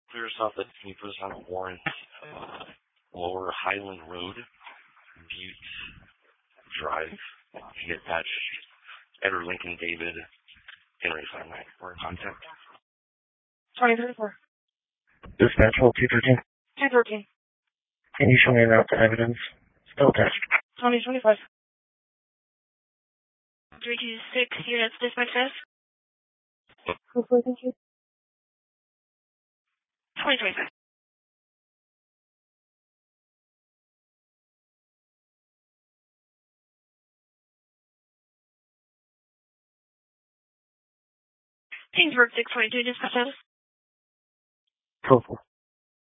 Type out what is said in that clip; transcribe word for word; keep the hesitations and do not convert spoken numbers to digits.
Clear us off. Can you put us on a warrant? Uh, Lower Highland Road, Butte Drive, Unit Patch, Edward Lincoln David, Henry Fahrenheit. We're in contact. twenty thirty-four. Dispatch, hold two thirteen. two thirteen. Can you show me a route to evidence? Still attached. twenty twenty-five. three two six units dispatch desk. Hopefully, thank you. twenty twenty-five. Kingsburg six twenty-two dispatch desk. Cool.